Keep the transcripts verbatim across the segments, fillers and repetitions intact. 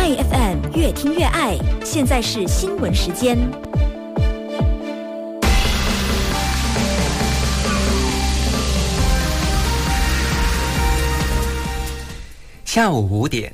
爱 F M 越听越爱，现在是新闻时间。 下午五点，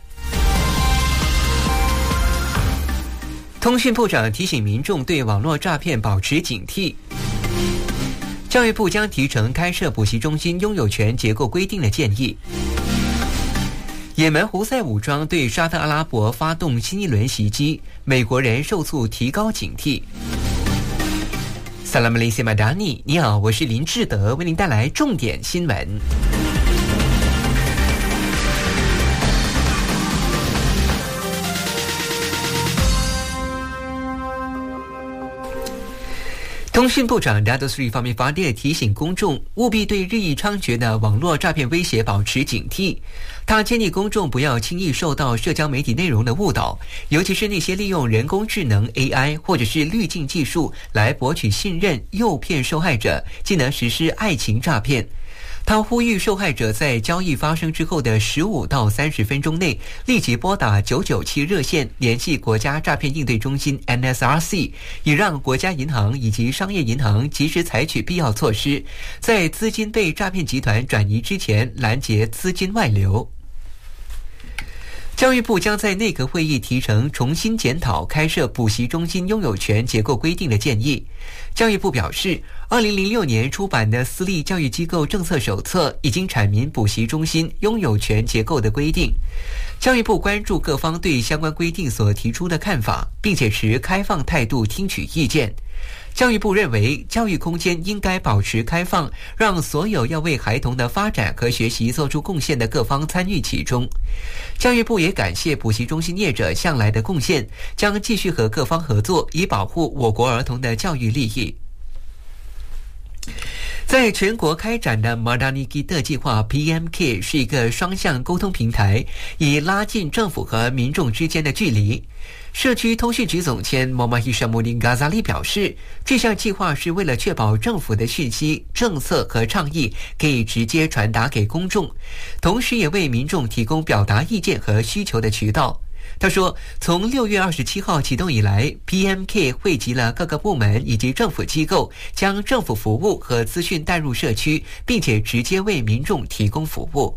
通讯部长提醒民众对网络诈骗保持警惕。教育部将提呈开设补习中心拥有权结构规定的建议。也门胡塞武装对沙特阿拉伯发动新一轮袭击，美国人受促提高警惕。萨拉姆雷西马达尼，你好，我是林志德，为您带来重点新闻。通讯部长 Dato Sri Fahmi Fadzil 提醒公众务必对日益猖獗的网络诈骗威胁保持警惕。他建议公众不要轻易受到社交媒体内容的误导，尤其是那些利用人工智能 A I 或者是滤镜技术来博取信任、诱骗受害者，进而实施爱情诈骗。他呼吁受害者在交易发生之后的十五到三十分钟内立即拨打九九七热线联系国家诈骗应对中心 N S R C， 以让国家银行以及商业银行及时采取必要措施，在资金被诈骗集团转移之前拦截资金外流。教育部将在内阁会议提呈重新检讨开设补习中心拥有权结构规定的建议。教育部表示，二零零六年出版的私立教育机构政策手册已经阐明补习中心拥有权结构的规定。教育部关注各方对相关规定所提出的看法，并且持开放态度听取意见。教育部认为，教育空间应该保持开放，让所有要为孩童的发展和学习做出贡献的各方参与其中。教育部也感谢补习中心业者向来的贡献，将继续和各方合作，以保护我国儿童的教育利益。在全国开展的 Madani Kita 计划 P M K 是一个双向沟通平台，以拉近政府和民众之间的距离。社区通讯局总监 Mohammad Hishamuddin Ghazali 表示，这项计划是为了确保政府的讯息、政策和倡议可以直接传达给公众，同时也为民众提供表达意见和需求的渠道。他说，从六月二十七号启动以来 ，P M K 汇集了各个部门以及政府机构，将政府服务和资讯带入社区，并且直接为民众提供服务。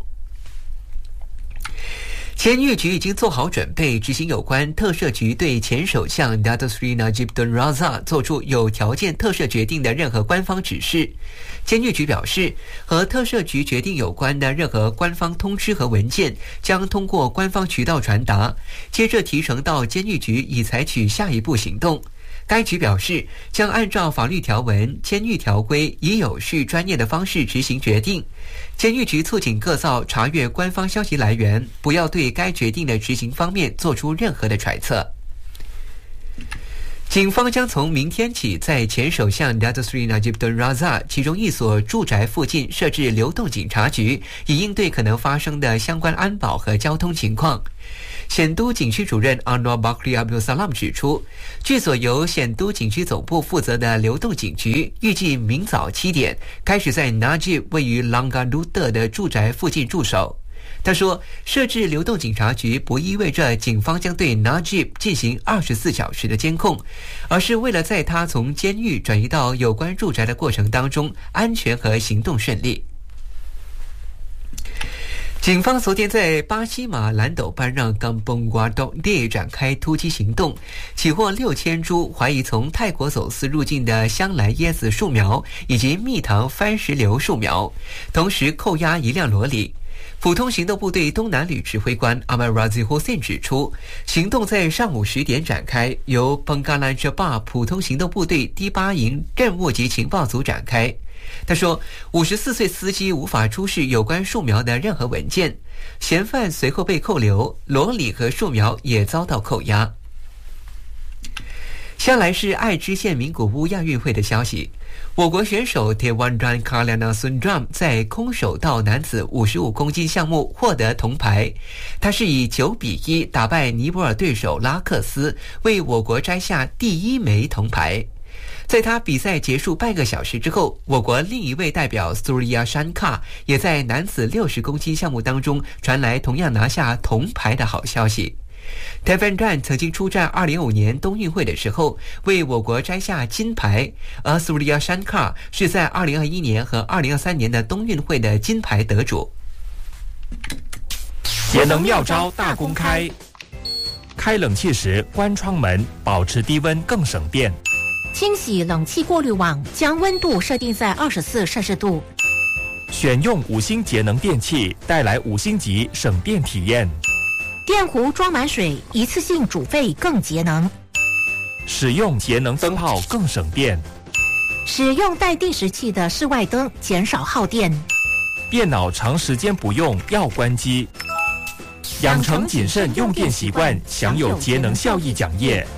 监狱局已经做好准备，执行有关特赦局对前首相 Dato Sri Najib Tun Razak 做出有条件特赦决定的任何官方指示。监狱局表示，和特赦局决定有关的任何官方通知和文件将通过官方渠道传达，接着提呈到监狱局以采取下一步行动。该局表示，将按照法律条文、监狱条规，以有序专业的方式执行决定。监狱局促请各造查阅官方消息来源，不要对该决定的执行方面做出任何的揣测。警方将从明天起在前首相 Dato Sri Najib Tun Razak 其中一所住宅附近设置流动警察局，以应对可能发生的相关安保和交通情况。显都警区主任 Anwar Bakri Abdul Salam 指出，据所由显都警区总部负责的流动警局，预计明早七点开始在 Najib 位于 Langgar Duta 的住宅附近驻守。他说，设置流动警察局不意味着警方将对 Najib 进行二十四小时的监控，而是为了在他从监狱转移到有关住宅的过程当中，安全和行动顺利。警方昨天在巴西马兰斗班让冈崩瓜东地展开突击行动，起获六千株怀疑从泰国走私入境的香兰椰子树苗以及蜜糖番石榴树苗，同时扣押一辆罗里。普通行动部队东南旅指挥官阿曼拉兹霍森指出，行动在上午十点展开，由崩嘎兰舍巴普通行动部队第八营任务及情报组展开。他说，五十四岁司机无法出示有关树苗的任何文件，嫌犯随后被扣留，罗里和树苗也遭到扣押。下来是爱知县名古屋亚运会的消息。我国选手 Tewandran Kalyana Sundram 在空手道男子五十五公斤项目获得铜牌，他是以九比一打败尼泊尔对手拉克斯，为我国摘下第一枚铜牌。在他比赛结束半个小时之后，我国另一位代表 Surya Shankar 也在男子六十公斤项目当中传来同样拿下铜牌的好消息。 台湾站曾经出战二零二五年冬运会的时候，为我国摘下金牌，而 Surya Shankar 是在二零二一年和二零二三年的冬运会的金牌得主。 节能妙招大公开，开冷气时关窗门，保持低温更省电。 清洗冷气过滤网，将温度设定在二十四摄氏度。 选用五星节能电器，带来五星级省电体验。 电壶装满水，一次性煮沸更节能。 使用节能灯泡更省电。 使用带定时器的室外灯，减少耗电。 电脑长时间不用要关机。养成谨慎用电习惯，享有节能效益奖业。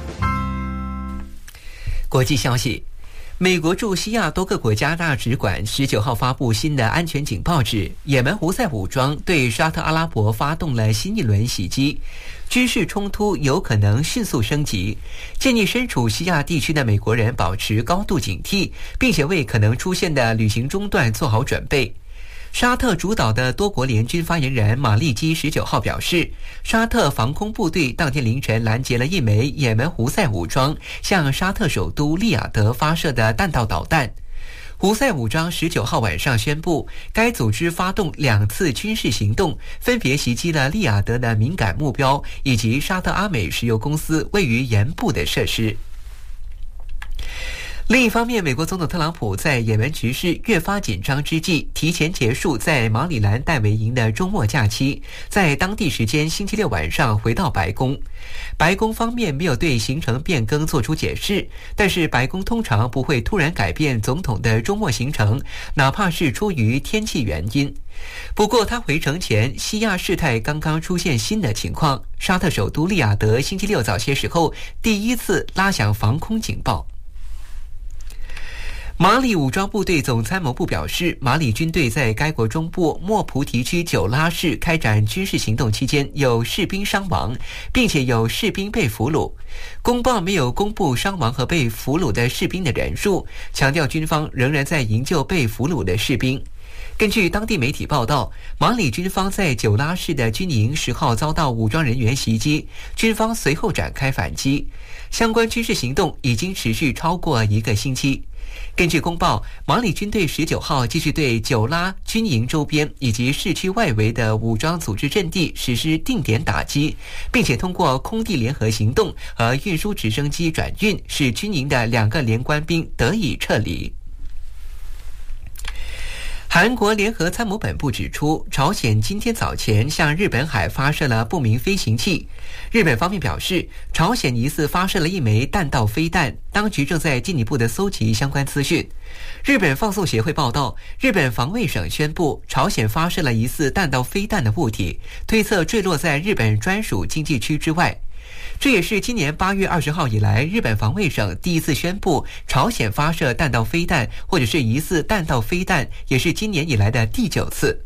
国际消息，美国驻西亚多个国家大使馆十九号发布新的安全警报，指也门胡塞武装对沙特阿拉伯发动了新一轮袭击，军事冲突有可能迅速升级，建议身处西亚地区的美国人保持高度警惕，并且为可能出现的旅行中断做好准备。沙特主导的多国联军发言人马利基十九号表示，沙特防空部队当天凌晨拦截了一枚也门胡塞武装向沙特首都利雅得发射的弹道导弹。胡塞武装十九号晚上宣布，该组织发动两次军事行动，分别袭击了利雅得的敏感目标以及沙特阿美石油公司位于沿部的设施。另一方面，美国总统特朗普在也门局势越发紧张之际，提前结束在马里兰戴维营的周末假期，在当地时间星期六晚上回到白宫。白宫方面没有对行程变更做出解释，但是白宫通常不会突然改变总统的周末行程，哪怕是出于天气原因。不过他回程前，西亚事态刚刚出现新的情况，沙特首都利雅得星期六早些时候第一次拉响防空警报。马里武装部队总参谋部表示，马里军队在该国中部莫菩提区九拉市开展军事行动期间，有士兵伤亡，并且有士兵被俘虏。公报没有公布伤亡和被俘虏的士兵的人数，强调军方仍然在营救被俘虏的士兵。根据当地媒体报道，马里军方在九拉市的军营十号遭到武装人员袭击，军方随后展开反击。相关军事行动已经持续超过一个星期。根据公报，马里军队十九号继续对九拉军营周边以及市区外围的武装组织阵地实施定点打击，并且通过空地联合行动和运输直升机转运，使军营的两个连官兵得以撤离。韩国联合参谋本部指出，朝鲜今天早前向日本海发射了不明飞行器。日本方面表示，朝鲜疑似发射了一枚弹道飞弹，当局正在进一步的搜集相关资讯。日本放送协会报道，日本防卫省宣布，朝鲜发射了疑似弹道飞弹的物体，推测坠落在日本专属经济区之外。这也是今年八月二十号以来，日本防卫省第一次宣布朝鲜发射弹道飞弹，或者是疑似弹道飞弹，也是今年以来的第九次。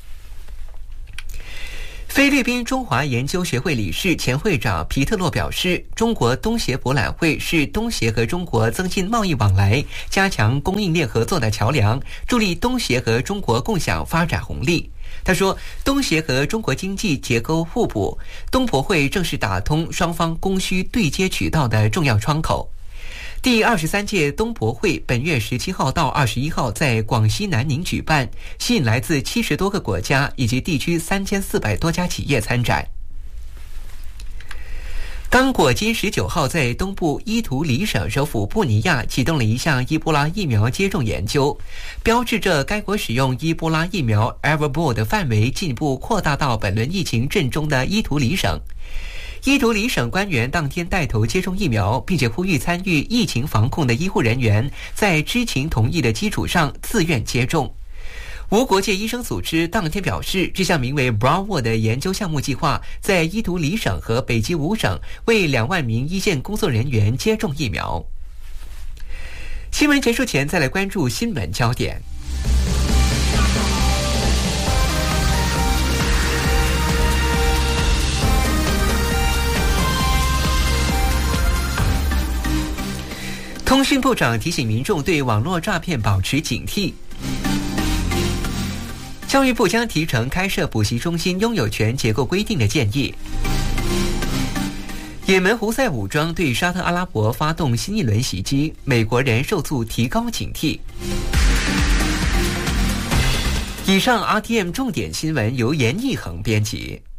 菲律宾中华研究学会理事前会长皮特洛表示，中国东协博览会是东协和中国增进贸易往来、加强供应链合作的桥梁，助力东协和中国共享发展红利。他说，东协和中国经济结构互补，东博会正是打通双方供需对接渠道的重要窗口。第二十三届东博会本月十七号到二十一号在广西南宁举办，吸引来自七十多个国家以及地区三千四百多家企业参展。刚果金十九号在东部伊图里省首府布尼亚启动了一项伊波拉疫苗接种研究，标志着该国使用伊波拉疫苗 Everball 的范围进一步扩大到本轮疫情震中的伊图里省。伊图里省官员当天带头接种疫苗，并且呼吁参与疫情防控的医护人员在知情同意的基础上自愿接种。无国界医生组织当天表示，这项名为 Bravo 的研究项目计划在伊图里省和北极五省为两万名一线工作人员接种疫苗。新闻结束前，再来关注新闻焦点。通讯部长提醒民众对网络诈骗保持警惕。教育部将提呈开设补习中心拥有权结构规定的建议。 也门胡塞武装对沙特阿拉伯发动新一轮袭击，美国人受促提高警惕。以上 R T M 重点新闻由严义恒编辑。